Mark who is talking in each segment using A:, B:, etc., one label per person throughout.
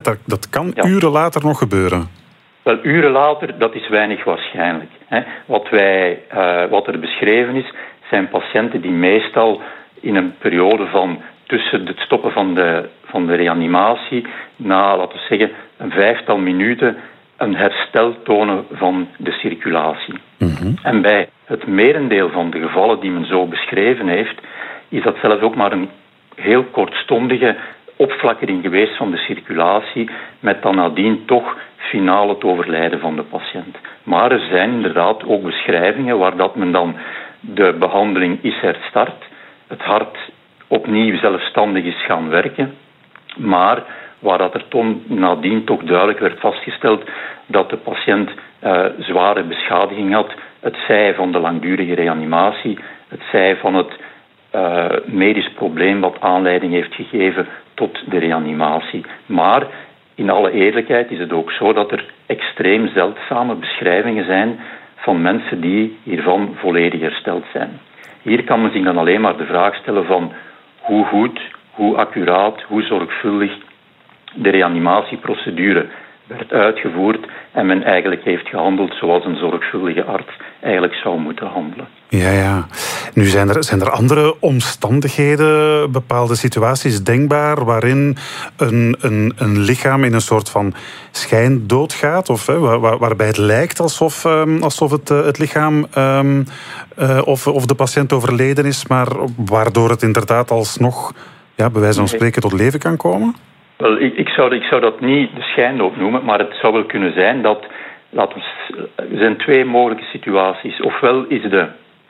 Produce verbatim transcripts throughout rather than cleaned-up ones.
A: Dat, dat kan
B: ja.
A: uren later nog gebeuren.
B: Wel, uren later, dat is weinig waarschijnlijk. Hè. Wat, wij, uh, wat er beschreven is, zijn patiënten die meestal in een periode van tussen het stoppen van de, van de reanimatie, na, laten we zeggen, een vijftal minuten, een herstel tonen van de circulatie. Mm-hmm. En bij het merendeel van de gevallen die men zo beschreven heeft, is dat zelfs ook maar een heel kortstondige opflakkering geweest van de circulatie, met dan nadien toch finaal het overlijden van de patiënt. Maar er zijn inderdaad ook beschrijvingen waar dat men dan de behandeling is herstart, het hart opnieuw zelfstandig is gaan werken, maar waar dat er toen nadien toch duidelijk werd vastgesteld dat de patiënt uh, zware beschadiging had, het zij van de langdurige reanimatie, het zij van het uh, medisch probleem wat aanleiding heeft gegeven tot de reanimatie. Maar in alle eerlijkheid is het ook zo dat er extreem zeldzame beschrijvingen zijn van mensen die hiervan volledig hersteld zijn. Hier kan men zich dan alleen maar de vraag stellen van hoe goed, hoe accuraat, hoe zorgvuldig de reanimatieprocedure werd uitgevoerd en men eigenlijk heeft gehandeld zoals een zorgvuldige arts eigenlijk zou moeten handelen.
A: Ja, ja. Nu zijn er, zijn er andere omstandigheden, bepaalde situaties denkbaar waarin een, een, een lichaam in een soort van schijndood gaat, of hè, waar, waarbij het lijkt alsof, um, alsof het, uh, het lichaam um, uh, of, of de patiënt overleden is, maar waardoor het inderdaad alsnog, ja, bij wijze van spreken, tot leven kan komen?
B: Wel, ik, ik, zou, ik zou dat niet de schijndood noemen, maar het zou wel kunnen zijn dat, laten we, er zijn twee mogelijke situaties. Ofwel is de,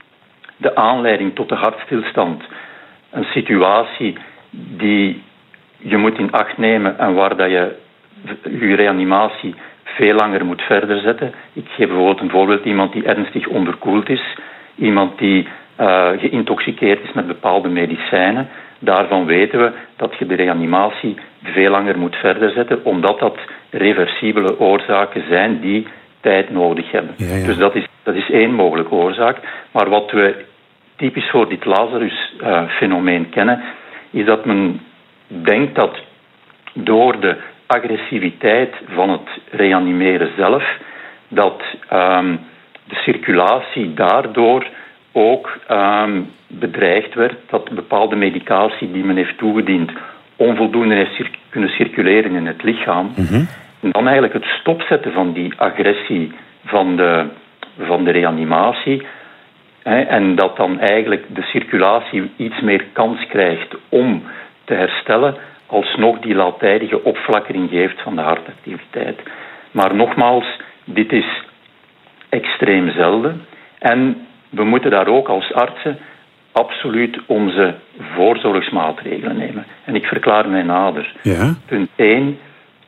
B: de aanleiding tot de hartstilstand een situatie die je moet in acht nemen en waar dat je je reanimatie veel langer moet verder zetten. Ik geef bijvoorbeeld een voorbeeld, iemand die ernstig onderkoeld is, iemand die uh, geïntoxiceerd is met bepaalde medicijnen. Daarvan weten we dat je de reanimatie veel langer moet verder zetten, omdat dat reversibele oorzaken zijn die tijd nodig hebben. Ja, ja. Dus dat is, dat is één mogelijke oorzaak. Maar wat we typisch voor dit Lazarus-fenomeen uh, kennen, is dat men denkt dat door de agressiviteit van het reanimeren zelf, dat um, de circulatie daardoor ook um, bedreigd werd, dat bepaalde medicatie die men heeft toegediend onvoldoende heeft cir- kunnen circuleren in het lichaam. Mm-hmm. En dan eigenlijk het stopzetten van die agressie van de, van de reanimatie, hè, en dat dan eigenlijk de circulatie iets meer kans krijgt om te herstellen, alsnog die laattijdige opflakkering geeft van de hartactiviteit. Maar nogmaals, dit is extreem zelden en we moeten daar ook als artsen absoluut onze voorzorgsmaatregelen nemen. En ik verklaar mij nader. Ja. Punt één.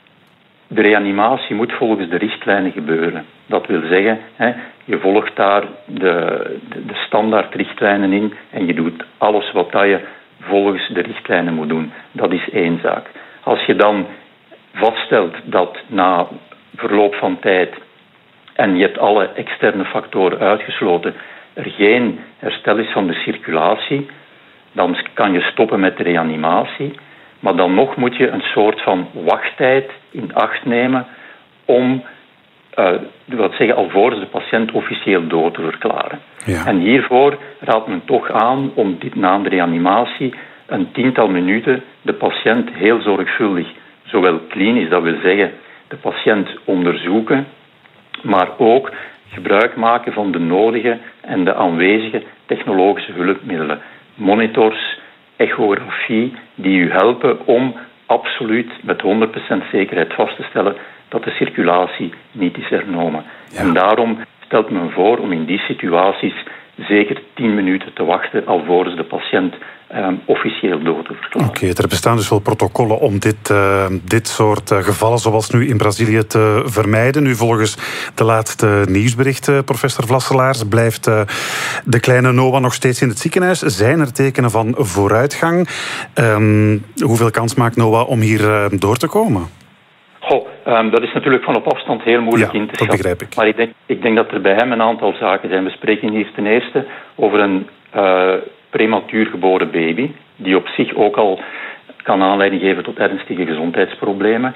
B: De reanimatie moet volgens de richtlijnen gebeuren. Dat wil zeggen, hè, je volgt daar de, de, de standaardrichtlijnen in en je doet alles wat dat je volgens de richtlijnen moet doen. Dat is één zaak. Als je dan vaststelt dat na verloop van tijd en je hebt alle externe factoren uitgesloten, er geen herstel is van de circulatie, dan kan je stoppen met de reanimatie. Maar dan nog moet je een soort van wachttijd in acht nemen om, uh, wat zeggen, alvorens de patiënt officieel dood te verklaren. Ja. En hiervoor raadt men toch aan om dit na de reanimatie een tiental minuten de patiënt heel zorgvuldig, zowel klinisch, dat wil zeggen de patiënt onderzoeken, maar ook gebruik maken van de nodige en de aanwezige technologische hulpmiddelen. Monitors, echografie, die u helpen om absoluut met honderd procent zekerheid vast te stellen dat de circulatie niet is hernomen. Ja. En daarom stelt men voor om in die situaties zeker tien minuten te wachten alvorens de patiënt um, officieel dood te verklaren.
A: Oké, okay, er bestaan dus wel protocollen om dit, uh, dit soort uh, gevallen, zoals nu in Brazilië, te vermijden. Nu, volgens de laatste nieuwsberichten, professor Vlasselaars, blijft uh, de kleine Noah nog steeds in het ziekenhuis. Zijn er tekenen van vooruitgang? Um, hoeveel kans maakt Noah om hier uh, door te komen?
B: Goh, um, dat is natuurlijk van op afstand heel moeilijk
A: ja,
B: in te schatten.
A: Dat begrijp ik.
B: Maar ik denk, ik denk dat er bij hem een aantal zaken zijn. We spreken hier ten eerste over een uh, prematuur geboren baby, die op zich ook al kan aanleiding geven tot ernstige gezondheidsproblemen.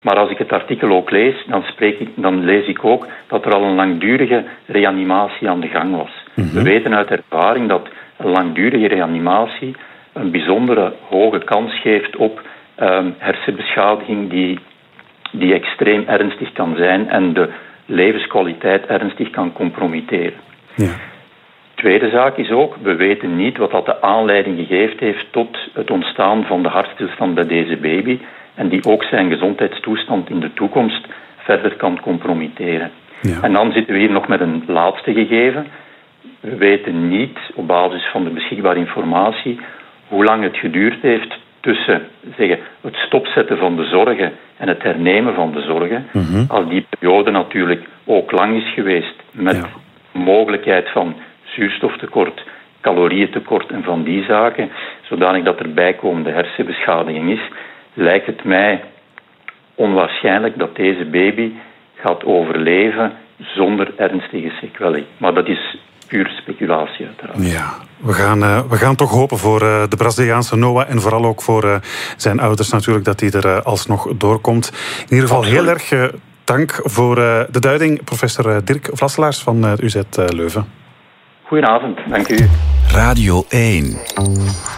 B: Maar als ik het artikel ook lees, dan, spreek ik, dan lees ik ook dat er al een langdurige reanimatie aan de gang was. Mm-hmm. We weten uit ervaring dat een langdurige reanimatie een bijzondere hoge kans geeft op um, hersenbeschadiging die, die extreem ernstig kan zijn en de levenskwaliteit ernstig kan compromitteren. Ja. Tweede zaak is ook, we weten niet wat dat de aanleiding gegeven heeft tot het ontstaan van de hartstilstand bij deze baby en die ook zijn gezondheidstoestand in de toekomst verder kan compromitteren. Ja. En dan zitten we hier nog met een laatste gegeven. We weten niet, op basis van de beschikbare informatie, hoe lang het geduurd heeft tussen zeggen, het stopzetten van de zorgen en het hernemen van de zorgen. Mm-hmm. Als die periode natuurlijk ook lang is geweest met ja. mogelijkheid van zuurstoftekort, calorieëntekort en van die zaken, zodanig dat er bijkomende hersenbeschadiging is, lijkt het mij onwaarschijnlijk dat deze baby gaat overleven zonder ernstige sequelae. Maar dat is puur speculatie uiteraard.
A: Ja, we gaan, uh, we gaan toch hopen voor uh, de Braziliaanse Noah en vooral ook voor uh, zijn ouders natuurlijk dat hij er uh, alsnog doorkomt. In ieder geval Absoluut. heel erg uh, dank voor uh, de duiding, professor Dirk Vlasselaars van uh, U Z uh, Leuven.
B: Goedenavond, dank u.
C: Radio één.